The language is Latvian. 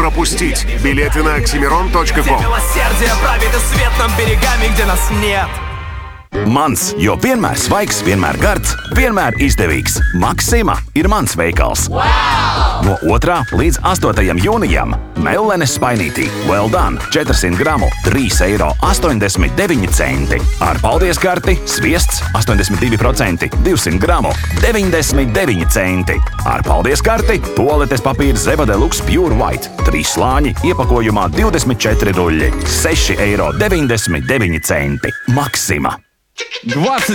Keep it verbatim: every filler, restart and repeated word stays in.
пропустить. Билеты на оксимирон точка ком. Милосердие правит и свет над берегами, где нас нет. Mans, jo vienmēr svaigs, vienmēr gards, vienmēr izdevīgs. Maksima ir mans veikals. Wow! No otrā līdz astotajam jūnijam Mellenes spainītī Well Done četrsimt gramu trīs eiro astoņdesmit deviņi centi. Ar paldies karti sviests astoņdesmit divi procenti divsimt gramu deviņdesmit deviņi centi. Ar paldies karti tualetes papīrs Zeva Deluxe Pure White trīs slāņi iepakojumā divdesmit četri ruļļi seši eiro deviņdesmit deviņi centi. Maksima. двадцать